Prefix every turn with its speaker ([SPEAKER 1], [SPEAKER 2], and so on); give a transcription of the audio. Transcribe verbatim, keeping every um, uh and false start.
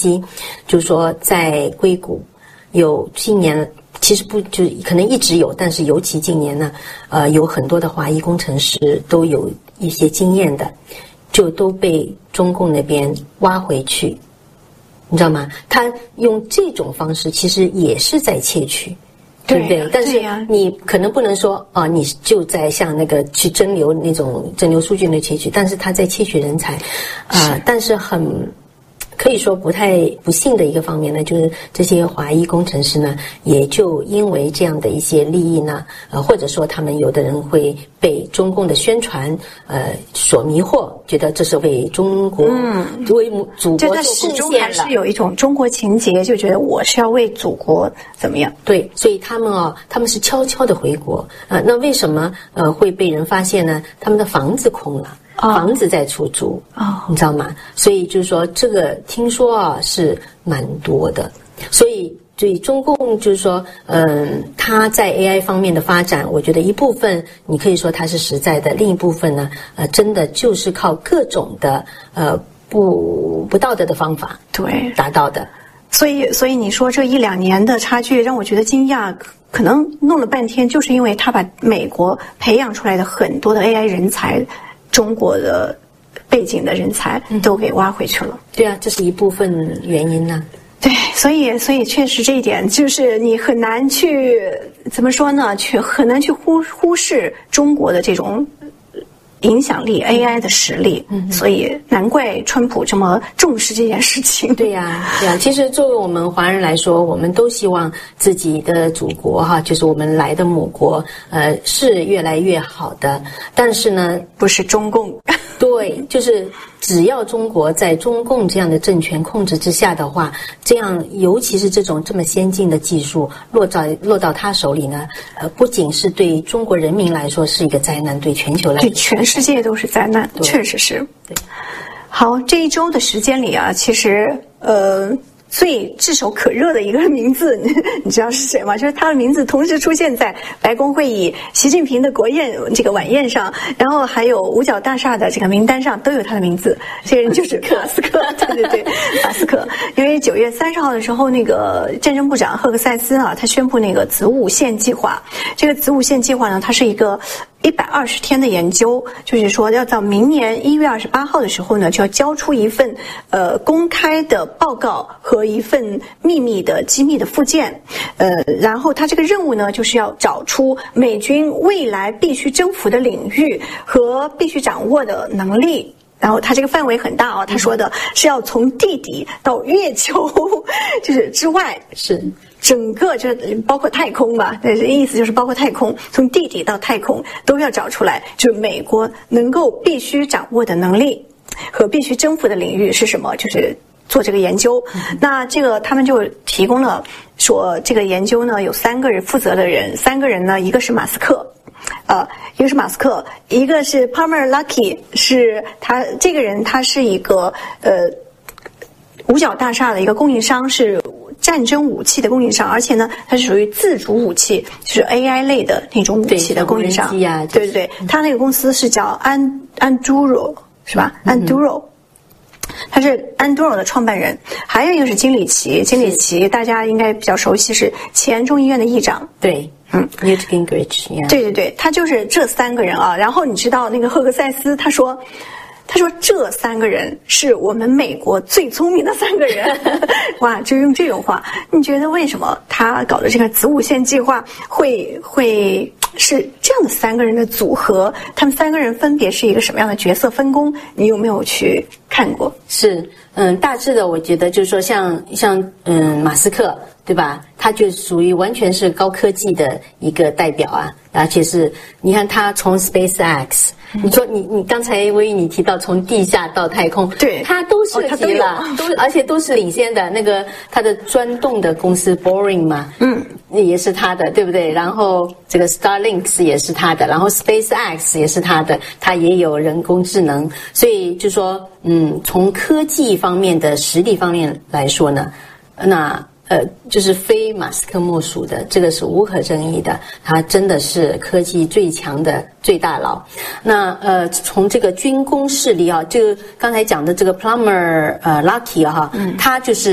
[SPEAKER 1] 机，就是说在硅谷有今年。其实不就可能一直有，但是尤其今年呢，呃，有很多的华裔工程师都有一些经验的，就都被中共那边挖回去，你知道吗？他用这种方式其实也是在窃取，对不对？对但是你可能不能说啊、呃，你就在像那个去蒸馏那种蒸馏数据的窃取，但是他在窃取人才，啊、呃，但是很。可以说不太不幸的一个方面呢，就是这些华裔工程师呢，也就因为这样的一些利益呢，呃，或者说他们有的人会被中共的宣传呃所迷惑，觉得这是为中国、嗯、为祖国做贡献了，
[SPEAKER 2] 就他始终还是有一种中国情节，就觉得我是要为祖国怎么样？
[SPEAKER 1] 对，所以他们啊、哦，他们是悄悄的回国啊、呃。那为什么呃会被人发现呢？他们的房子空了。房子在出租，哦，你知道吗？所以就是说，这个听说啊是蛮多的。所以，所以中共就是说，嗯，它在 A I 方面的发展，我觉得一部分你可以说它是实在的，另一部分呢，呃，真的就是靠各种的呃不不道德的方法
[SPEAKER 2] 对
[SPEAKER 1] 达到的。
[SPEAKER 2] 所以，所以你说这一两年的差距让我觉得惊讶，可能弄了半天，就是因为他把美国培养出来的很多的 A I 人才。中国的背景的人才都给挖回去了、嗯、
[SPEAKER 1] 对啊，这是一部分原因呢、
[SPEAKER 2] 啊、对，所以所以确实这一点就是你很难去怎么说呢，去很难去忽忽视中国的这种影响力 A I 的实力，嗯，所以难怪川普这么重视这件事情。
[SPEAKER 1] 对呀、啊，对呀、啊。其实作为我们华人来说，我们都希望自己的祖国哈，就是我们来的母国，呃，是越来越好的。但是呢，
[SPEAKER 2] 不是中共。
[SPEAKER 1] 对，就是只要中国在中共这样的政权控制之下的话，这样尤其是这种这么先进的技术落到落到他手里呢，呃，不仅是对中国人民来说是一个灾难，对全球来说，
[SPEAKER 2] 对全世界都是灾难，确实是。
[SPEAKER 1] 对，
[SPEAKER 2] 好，这一周的时间里啊，其实呃。最炙手可热的一个名字，你知道是谁吗？就是他的名字同时出现在白宫会议、习近平的国宴这个晚宴上，然后还有五角大厦的这个名单上都有他的名字。这个人就是马斯克，对对对，马斯克。因为九月三十号的时候，那个战争部长赫克塞斯啊，他宣布那个子午线计划。这个子午线计划呢，它是一个一百二十天的研究，就是说要到明年一月二十八号的时候呢，就要交出一份呃公开的报告和一份秘密的机密的附件，呃，然后他这个任务呢，就是要找出美军未来必须征服的领域和必须掌握的能力。然后它这个范围很大啊，他说的是要从地底到月球，就是之外
[SPEAKER 1] 是。
[SPEAKER 2] 整个就是包括太空吧，这意思就是包括太空，从地底到太空都要找出来，就是美国能够必须掌握的能力和必须征服的领域是什么，就是做这个研究。嗯、那这个他们就提供了说，这个研究呢有三个人负责的人，三个人呢，一个是马斯克。呃，一个是马斯克，一个是 Palmer Luckey， 是他这个人，他是一个呃五角大厦的一个供应商，是战争武器的供应商，而且呢，它是属于自主武器，就是 A I 类的那种武器的供应商。
[SPEAKER 1] 对，啊就是、
[SPEAKER 2] 对对对，他那个公司是叫安安 Anduril 是吧？安 Anduril。他是 Anduril 的创办人，还有一个是金里奇，金里奇大家应该比较熟悉，是前众议院的议长。
[SPEAKER 1] 对，嗯 ，Newt Gingrich。
[SPEAKER 2] 对对对，他就是这三个人啊。然后你知道那个赫克塞斯他说。他说这三个人是我们美国最聪明的三个人。哇，就用这种话，你觉得为什么他搞的这个子午线计划会会是这样的三个人的组合？他们三个人分别是一个什么样的角色分工？你有没有去看过？
[SPEAKER 1] 是，嗯，大致的我觉得就是说像像嗯马斯克对吧？他就属于完全是高科技的一个代表啊，而且是你看他从 SpaceX。你说你你刚才微雨你提到从地下到太空，
[SPEAKER 2] 对，
[SPEAKER 1] 他都涉及了，哦、都, 都而且都是领先的。那个他的钻洞的公司 Boring 嘛，嗯，也是他的，对不对？然后这个 Starlink 也是他的，然后 SpaceX 也是他的，他也有人工智能，所以就说，嗯，从科技方面的实力方面来说呢，那。呃，就是非马斯克莫属的，这个是无可争议的。他真的是科技最强的最大佬。那呃，从这个军工势力啊，这个刚才讲的这个 Palmer 呃 Luckey 哈、啊，嗯，他就是。